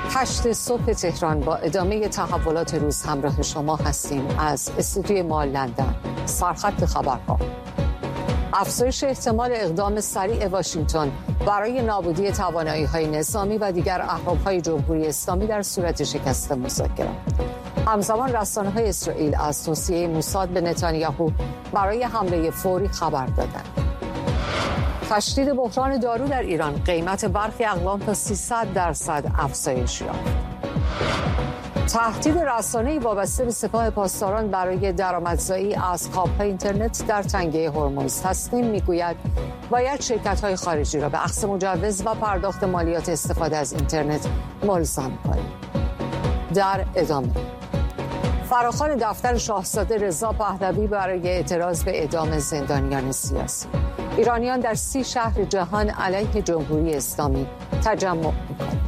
8 صبح تهران با ادامه تحولات روز همراه شما هستیم از استودیوی ما لندن. سرخط خبرها: افزایش احتمال اقدام سریع واشنگتن برای نابودی توانایی‌های نظامی و دیگر اهداف جمهوری اسلامی در صورت شکست مذاکره. همزمان رسانه‌های اسرائیل از توصیه موساد به نتانیاهو برای حمله فوری خبر دادند. تشدید بحران دارو در ایران، قیمت برخی اقلام تا 300% افزایش یافت. تهدید رسانه‌ای وابسته به سپاه پاسداران برای درآمدزایی از کابل‌های اینترنت در تنگه هرمز. تصمیم می‌گوید باید شرکت‌های خارجی را به اخذ مجوز و پرداخت مالیات استفاده از اینترنت ملزم کنیم. در ادامه فراخوان دفتر شاهزاده رضا پهلوی برای اعتراض به اعدام زندانیان سیاسی. ایرانیان در 30 شهر جهان علیه جمهوری اسلامی تجمع می‌کنند.